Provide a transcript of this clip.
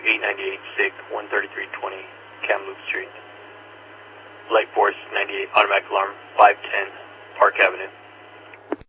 898 SIG 13320 Kamloops Street. Light Force 98 automatic alarm 510 Park Avenue.